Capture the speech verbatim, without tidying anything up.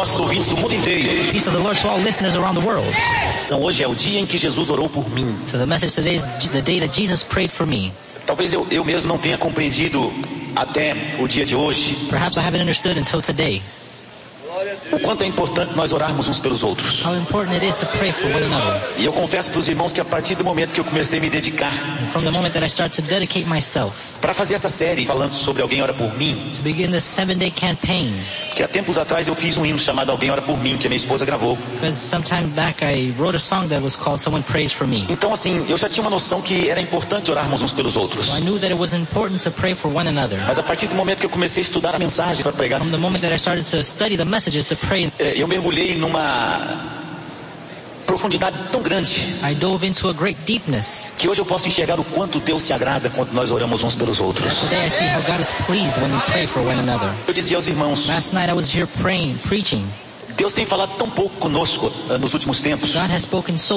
nossos ouvintes do mundo inteiro. Peace of the Lord to all listeners around the world. Então hoje é o dia em que Jesus orou por mim. So the message today is the day that Jesus prayed for me. Talvez eu, eu mesmo não tenha compreendido até o dia de hoje Perhaps I haven't understood until today o quanto é importante nós orarmos uns pelos outros. how important it is to pray for one another. E eu confesso para os irmãos que a partir do momento que eu comecei a me dedicar And from the moment that I start to dedicate myself para fazer essa série falando sobre Alguém Ora Por Mim, to begin this seven-day campaign, que há tempos atrás eu fiz um hino chamado Alguém Ora Por Mim, que a minha esposa gravou. because some time back I wrote a song that was called Someone Prays for Me. Então assim, eu já tinha uma noção que era importante orarmos uns pelos outros. So I knew that it was important to pray for one another. Mas a partir do momento que eu comecei a estudar a mensagem para pregar, From the moment that I started to study the messages to pray, eh, eu mergulhei numa profundidade tão grande I dove into a great deepness. que hoje eu posso enxergar o quanto Deus se agrada quando nós oramos uns pelos outros. Today I see how God is pleased when we pray for one another. Eu dizia aos irmãos, Last night I was here praying, preaching. Deus tem falado tão pouco conosco uh, nos últimos tempos. God has spoken so